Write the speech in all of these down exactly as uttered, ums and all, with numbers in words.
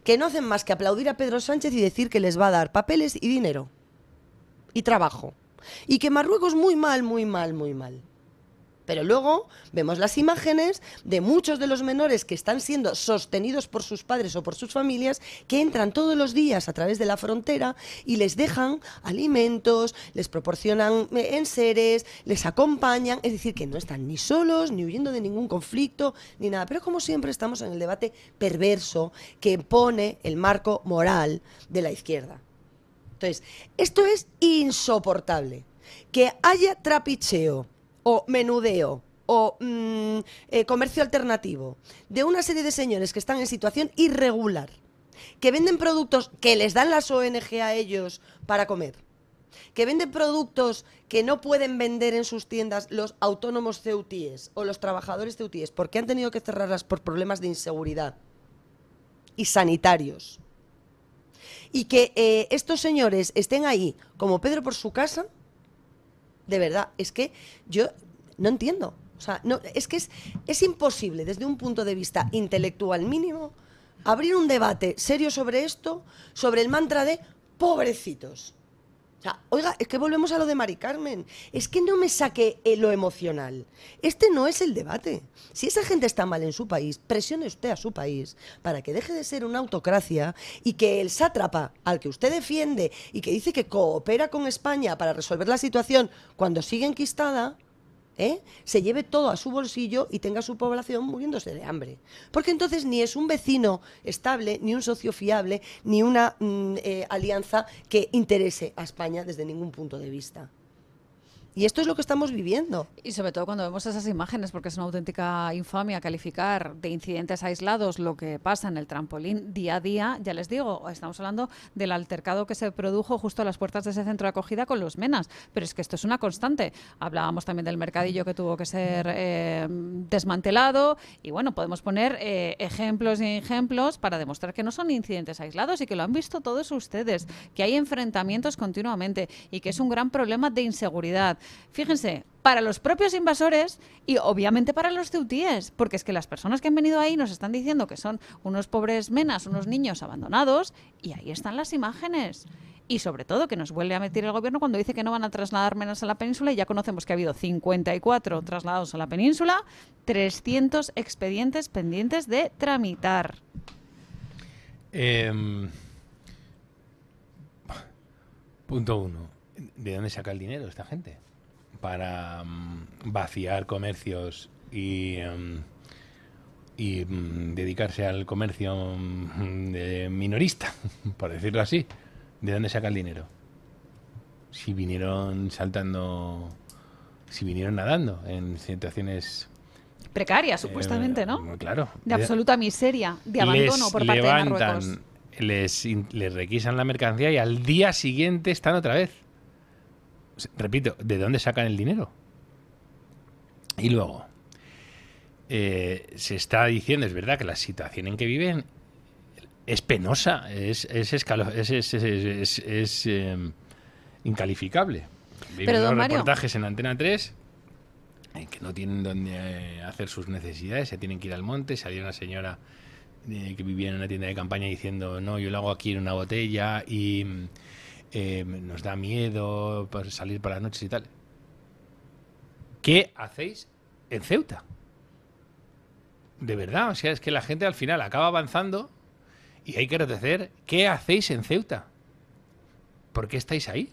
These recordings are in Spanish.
que no hacen más que aplaudir a Pedro Sánchez y decir que les va a dar papeles y dinero y trabajo. Y que Marruecos muy mal, muy mal, muy mal. Pero luego vemos las imágenes de muchos de los menores que están siendo sostenidos por sus padres o por sus familias, que entran todos los días a través de la frontera y les dejan alimentos, les proporcionan enseres, les acompañan, es decir, que no están ni solos, ni huyendo de ningún conflicto, ni nada. Pero como siempre estamos en el debate perverso que pone el marco moral de la izquierda. Entonces, esto es insoportable. Que haya trapicheo o menudeo, o mmm, eh, comercio alternativo, de una serie de señores que están en situación irregular, que venden productos que les dan las O N G a ellos para comer, que venden productos que no pueden vender en sus tiendas los autónomos ceutíes o los trabajadores ceutíes, porque han tenido que cerrarlas por problemas de inseguridad y sanitarios. Y que eh, estos señores estén ahí, como Pedro por su casa. De verdad, es que yo no entiendo. O sea, no, es que es, es imposible, desde un punto de vista intelectual mínimo, abrir un debate serio sobre esto, sobre el mantra de pobrecitos. O sea, oiga, es que volvemos a lo de Mari Carmen. Es que no me saque eh, lo emocional. Este no es el debate. Si esa gente está mal en su país, presione usted a su país para que deje de ser una autocracia y que el sátrapa al que usted defiende y que dice que coopera con España para resolver la situación cuando sigue enquistada, ¿eh?, se lleve todo a su bolsillo y tenga su población muriéndose de hambre. Porque entonces ni es un vecino estable, ni un socio fiable, ni una mm, eh, alianza que interese a España desde ningún punto de vista. Y esto es lo que estamos viviendo. Y sobre todo cuando vemos esas imágenes, porque es una auténtica infamia calificar de incidentes aislados lo que pasa en el trampolín día a día. Ya les digo, estamos hablando del altercado que se produjo justo a las puertas de ese centro de acogida con los menas. Pero es que esto es una constante. Hablábamos también del mercadillo que tuvo que ser eh, desmantelado. Y bueno, podemos poner eh, ejemplos y ejemplos para demostrar que no son incidentes aislados y que lo han visto todos ustedes, que hay enfrentamientos continuamente y que es un gran problema de inseguridad. Fíjense, para los propios invasores y obviamente para los ceutíes, porque es que las personas que han venido ahí nos están diciendo que son unos pobres menas, unos niños abandonados, y ahí están las imágenes. Y sobre todo que nos vuelve a meter el gobierno cuando dice que no van a trasladar menas a la península, y ya conocemos que ha habido cincuenta y cuatro trasladados a la península, trescientos expedientes pendientes de tramitar. Eh, punto uno. ¿De dónde saca el dinero esta gente? Para um, vaciar comercios y, um, y um, dedicarse al comercio um, de minorista, por decirlo así. ¿De dónde saca el dinero? Si vinieron saltando, si vinieron nadando en situaciones precarias, supuestamente, eh, ¿no? Claro. De absoluta miseria, de abandono les por parte levantan, de Marruecos. Les, les requisan la mercancía y al día siguiente están otra vez. Repito, ¿de dónde sacan el dinero? Y luego, eh, se está diciendo, es verdad, que la situación en que viven es penosa, es, es, escalo, es, es, es, es, es eh, incalificable. Viven Pero, unos don Mario, reportajes en Antena tres eh, que no tienen donde eh, hacer sus necesidades, se tienen que ir al monte. Salió una señora eh, que vivía en una tienda de campaña diciendo, no, yo lo hago aquí en una botella y... Eh, nos da miedo por salir por las noches y tal. ¿Qué hacéis en Ceuta? De verdad, o sea, es que la gente al final acaba avanzando y hay que retecer. ¿Qué hacéis en Ceuta? ¿Por qué estáis ahí?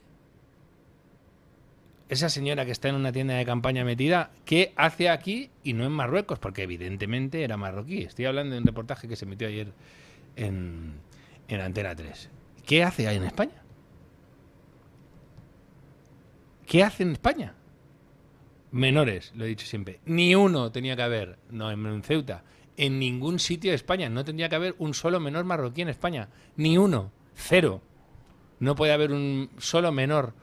Esa señora que está en una tienda de campaña metida, ¿qué hace aquí y no en Marruecos? Porque evidentemente era marroquí. Estoy hablando de un reportaje que se emitió ayer en, en Antena tres. ¿Qué hace ahí en España? ¿Qué hace en España? Menores, lo he dicho siempre. Ni uno tenía que haber, no en Ceuta, en ningún sitio de España. No tendría que haber un solo menor marroquí en España. Ni uno. Cero. No puede haber un solo menor.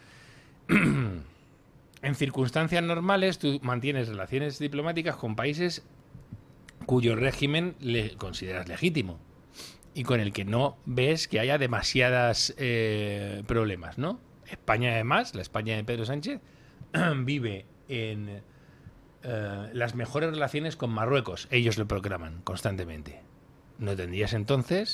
En circunstancias normales, tú mantienes relaciones diplomáticas con países cuyo régimen le consideras legítimo y con el que no ves que haya demasiadas eh, problemas, ¿no? España, además, la España de Pedro Sánchez, vive en eh, las mejores relaciones con Marruecos. Ellos lo proclaman constantemente. ¿No tendrías entonces